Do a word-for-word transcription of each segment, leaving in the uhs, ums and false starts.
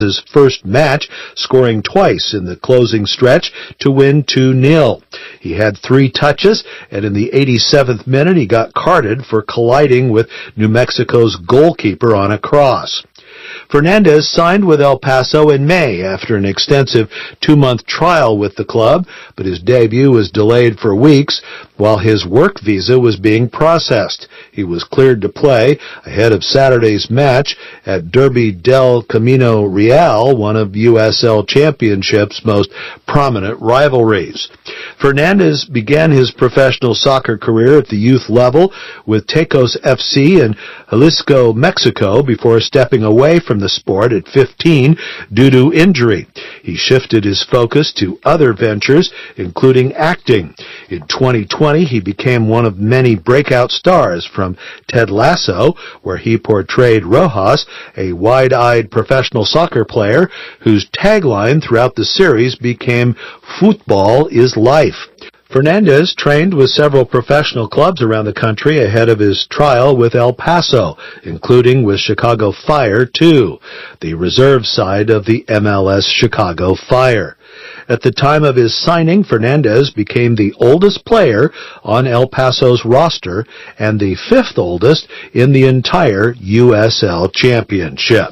his first match, scoring twice in the closing stretch to win two nil. He had three touches, and in the eighty-seventh minute he got carded for colliding with New Mexico's goalkeeper on a cross. Fernandez signed with El Paso in May after an extensive two-month trial with the club, but his debut was delayed for weeks while his work visa was being processed. He was cleared to play ahead of Saturday's match at Derby del Camino Real, one of U S L Championship's most prominent rivalries. Fernandez began his professional soccer career at the youth level with Tecos F C in Jalisco, Mexico, before stepping away from the sport at fifteen due to injury. He shifted his focus to other ventures, including acting. In twenty twenty, he became one of many breakout stars from Ted Lasso, where he portrayed Rojas, a wide-eyed professional soccer player whose tagline throughout the series became "Football is life." Fernandez trained with several professional clubs around the country ahead of his trial with El Paso, including with Chicago Fire, too, the reserve side of the M L S Chicago Fire. At the time of his signing, Fernandez became the oldest player on El Paso's roster and the fifth oldest in the entire U S L Championship.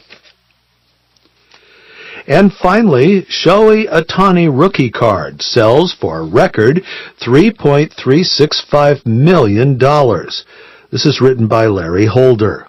And finally, Shohei Ohtani rookie card sells for a record three point three six five million dollars. This is written by Larry Holder.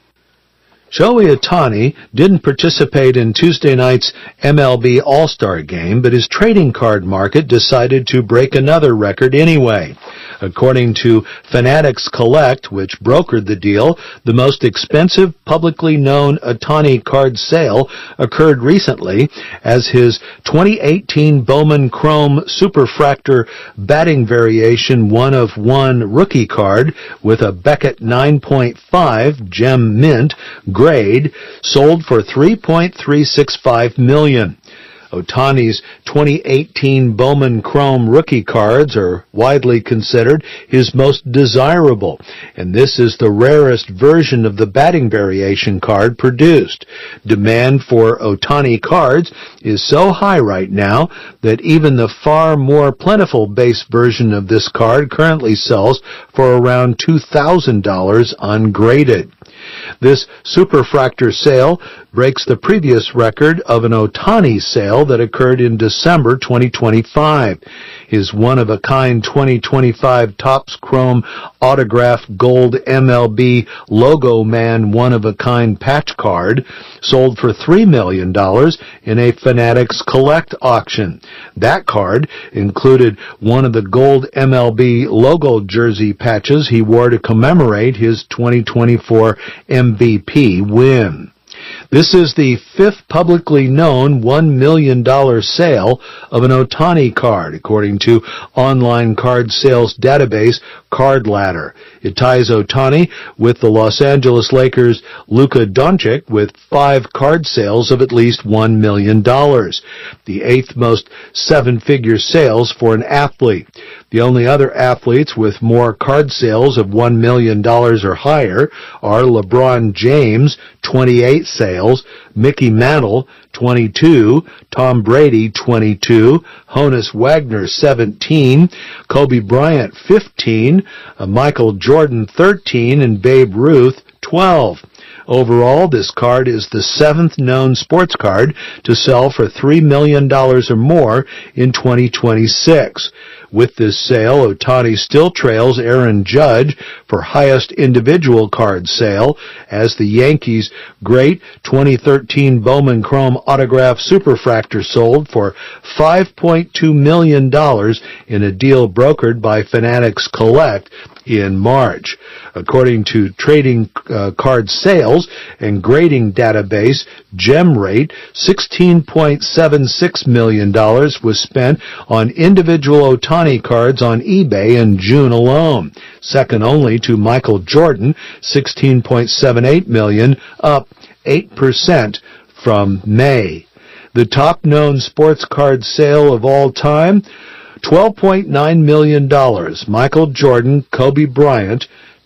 Shohei Ohtani didn't participate in Tuesday night's M L B All-Star game, but his trading card market decided to break another record anyway. According to Fanatics Collect, which brokered the deal, the most expensive publicly known Ohtani card sale occurred recently as his twenty eighteen Bowman Chrome Superfractor batting variation one of one rookie card with a Beckett nine point five Gem Mint grade sold for three point three six five million dollars. Ohtani's twenty eighteen Bowman Chrome rookie cards are widely considered his most desirable, and this is the rarest version of the batting variation card produced. Demand for Ohtani cards is so high right now that even the far more plentiful base version of this card currently sells for around two thousand dollars ungraded. This Superfractor sale breaks the previous record of an Ohtani sale that occurred in December twenty twenty-five. His one-of-a-kind twenty twenty-five Topps Chrome Autograph Gold M L B Logo Man one-of-a-kind patch card sold for three million dollars in a Fanatics Collect auction. That card included one of the gold M L B logo jersey patches he wore to commemorate his twenty twenty-four M V P win. This is the fifth publicly known one million dollars sale of an Ohtani card, according to online card sales database Card Ladder. It ties Ohtani with the Los Angeles Lakers' Luka Doncic with five card sales of at least one million dollars, the eighth most seven-figure sales for an athlete. The only other athletes with more card sales of one million dollars or higher are LeBron James, twenty-eight sales, Mickey Mantle, twenty-two, Tom Brady, twenty-two, Honus Wagner, seventeen, Kobe Bryant, fifteen, uh, Michael Jordan, thirteen, and Babe Ruth, twelve. Overall, this card is the seventh known sports card to sell for three million dollars or more in twenty twenty-six. With this sale, Ohtani still trails Aaron Judge for highest individual card sale, as the Yankees' great twenty thirteen Bowman Chrome Autograph Superfractor sold for five point two million dollars in a deal brokered by Fanatics Collect in March. According to trading uh, card sales and grading database GemRate, sixteen point seven six million dollars was spent on individual Ohtani cards on eBay in June alone, second only to Michael Jordan, sixteen point seven eight million dollars, up eight percent from May. The top known sports card sale of all time, twelve point nine million dollars. Michael Jordan, Kobe Bryant,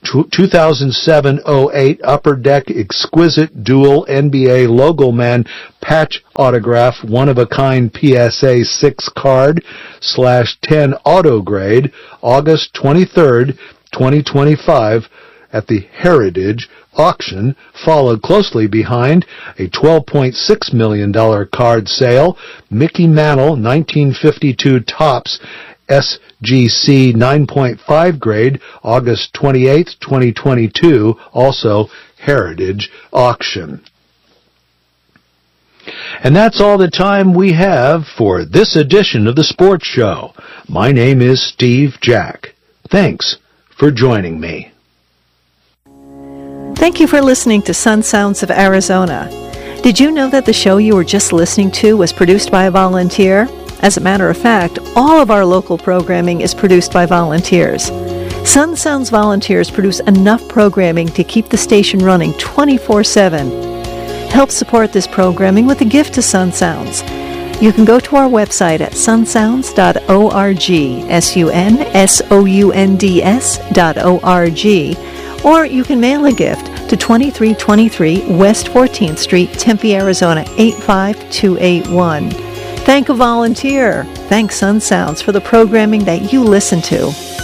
two thousand seven oh eight Upper Deck Exquisite Dual N B A Logo Man Patch Autograph One-of-a-Kind P S A six Card slash ten Auto Grade, August twenty-third, twenty twenty-five, at the Heritage Auction, followed closely behind a twelve point six million dollars card sale, Mickey Mantle nineteen fifty-two Topps S G C nine point five grade, August twenty-eighth, twenty twenty-two, also Heritage Auction. And that's all the time we have for this edition of the Sports Show. My name is Steve Jack. Thanks for joining me. Thank you for listening to Sun Sounds of Arizona. Did you know that the show you were just listening to was produced by a volunteer? As a matter of fact, all of our local programming is produced by volunteers. Sun Sounds volunteers produce enough programming to keep the station running twenty-four seven. Help support this programming with a gift to Sun Sounds. You can go to our website at sun sounds dot org, S U N S O U N D S dot O R G, or you can mail a gift to twenty-three twenty-three West fourteenth Street, Tempe, Arizona, eight five two eight one. Thank a volunteer. Thank Sun Sounds for the programming that you listen to.